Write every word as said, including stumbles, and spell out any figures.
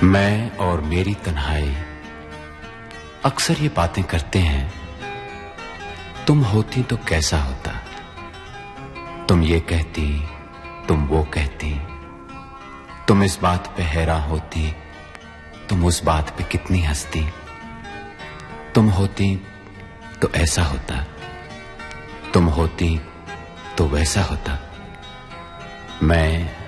मैं और मेरी तन्हाई अक्सर ये बातें करते हैं, तुम होती तो कैसा होता। तुम ये कहती, तुम वो कहती, तुम इस बात पे हैरान होती, तुम उस बात पे कितनी हंसती। तुम होती तो ऐसा होता, तुम होती तो वैसा होता। मैं